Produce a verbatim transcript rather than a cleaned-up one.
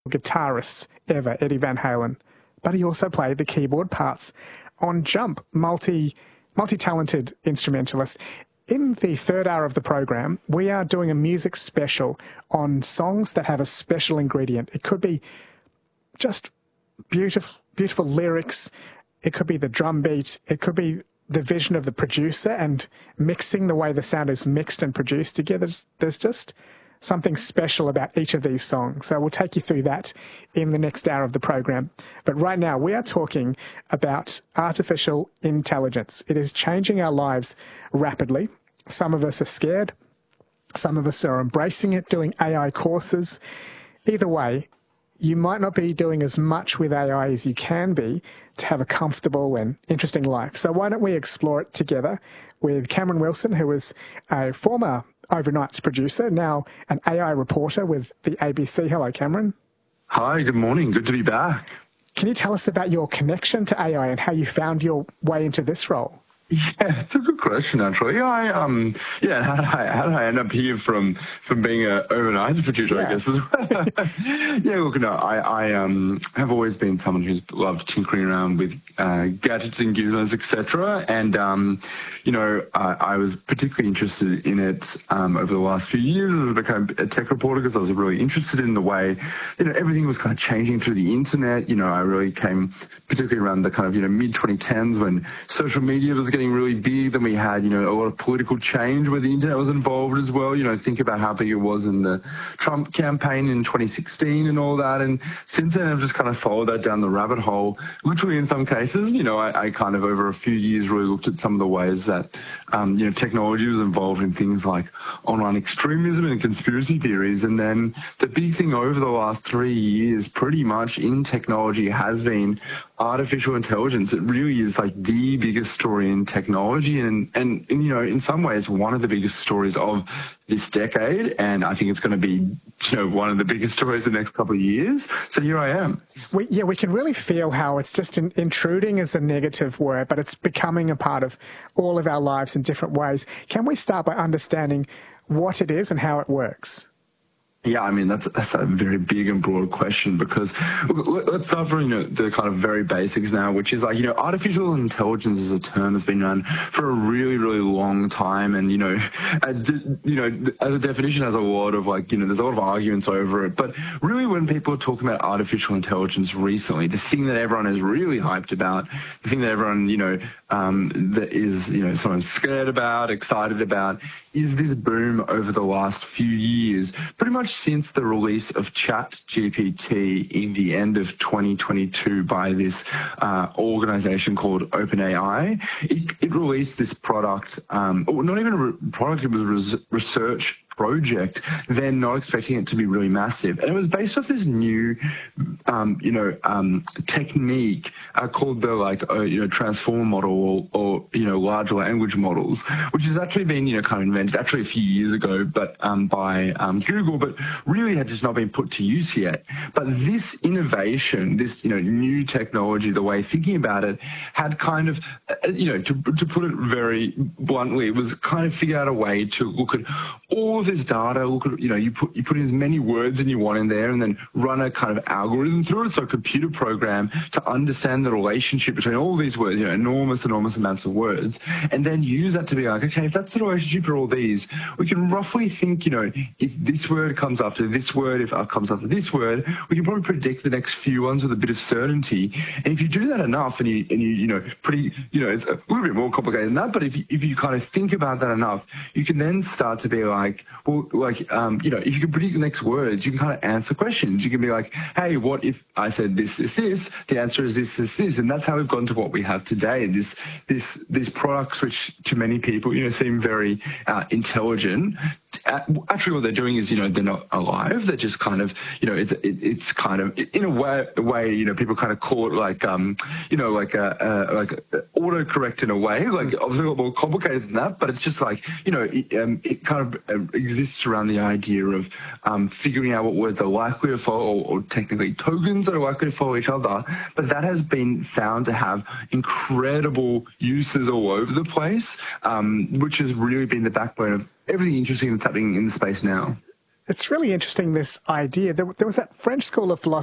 guitarists ever, Eddie Van Halen, but he also played the keyboard parts on Jump, multi, multi-talented instrumentalist. In the third hour of the program, we are doing a music special on songs that have a special ingredient. It could be just beautiful, beautiful lyrics. It could be the drum beat. It could be the vision of the producer and mixing the way the sound is mixed and produced together. There's, there's just something special about each of these songs. So we'll take you through that in the next hour of the program. But right now we are talking about artificial intelligence. It is changing our lives rapidly. Some of us are scared. Some of us are embracing it, doing A I courses. Either way, you might not be doing as much with A I as you can be to have a comfortable and interesting life. So why don't we explore it together with Cameron Wilson, who is a former Overnights producer, now an A I reporter with the A B C. Hello, Cameron. Hi, good morning. Good to be back. Can you tell us about your connection to A I and how you found your way into this role? Yeah, it's a good question, actually. I um, yeah, how did I, how did I end up here from from being an overnight producer? Yeah. I guess as well. yeah, look, no, I I um have always been someone who's loved tinkering around with uh, gadgets and gizmos, et cetera. And um, you know, I, I was particularly interested in it um over the last few years as I became a tech reporter because I was really interested in the way you know everything was kind of changing through the internet. You know, I really came particularly around the kind of you know mid twenty tens when social media was getting really big. Then we had, you know, a lot of political change where the internet was involved as well. You know, think about how big it was in the Trump campaign in twenty sixteen and all that. And since then, I've just kind of followed that down the rabbit hole. Literally, in some cases, you know, I, I kind of over a few years really looked at some of the ways that, um, you know, technology was involved in things like online extremism and conspiracy theories. And then the big thing over the last three years, pretty much in technology, has been artificial intelligence. It really is like the biggest story in technology and, and, and, you know, in some ways, one of the biggest stories of this decade. And I think it's going to be, you know, one of the biggest stories the next couple of years. So here I am. We, yeah, we can really feel how it's just in, intruding as a negative word, but it's becoming a part of all of our lives in different ways. Can we start by understanding what it is and how it works? Yeah, I mean, that's that's a very big and broad question because look, let's start from, you know, the kind of very basics now, which is like, you know, artificial intelligence as a term has been around for a really, really long time. And, you know, as, you know, as a definition has a lot of like, you know, there's a lot of arguments over it. But really when people are talking about artificial intelligence recently, the thing that everyone is really hyped about, the thing that everyone, you know, um, that is, you know, sometimes scared about, excited about, is this boom over the last few years, pretty much since the release of ChatGPT in the end of twenty twenty-two by this uh, organization called OpenAI. It, it released this product, um, or not even a product, it was a res- research project, then not expecting it to be really massive. And it was based off this new, um, you know, um, technique uh, called the like, uh, you know, transformer model or, or, you know, large language models, which has actually been, you know, kind of invented actually a few years ago, but um, by um, Google, but really had just not been put to use yet. But this innovation, this, you know, new technology, the way thinking about it had kind of, uh, you know, to, to put it very bluntly, it was kind of figure out a way to look at all of this data, look at, you know, you put you put in as many words as you want in there and then run a kind of algorithm through it, so a computer program to understand the relationship between all these words, you know, enormous, enormous amounts of words, and then use that to be like, okay, if that's the relationship for all these, we can roughly think, you know, if this word comes after this word, if it comes after this word, we can probably predict the next few ones with a bit of certainty. And if you do that enough and you, and you, you know, pretty, you know, it's a little bit more complicated than that, but if you, if you kind of think about that enough, you can then start to be like, well, like, um, you know, if you can predict the next words, you can kind of answer questions. You can be like, hey, what if I said this, this, this? The answer is this, this, this. And that's how we've gotten to what we have today. This, this, these products, which to many people, you know, seem very uh, intelligent. Actually, what they're doing is, you know, they're not alive. They're just kind of, you know, it's it, it's kind of in a way, a way, you know, people kind of call it like, um, you know, like a, a like a autocorrect in a way. Like obviously a lot more complicated than that, but it's just like, you know, it, um, it kind of exists around the idea of um, figuring out what words are likely to follow, or, or technically tokens that are likely to follow each other. But that has been found to have incredible uses all over the place, um, which has really been the backbone of everything interesting that's happening in the space now. It's really interesting, this idea. There, there was that French school of philosophy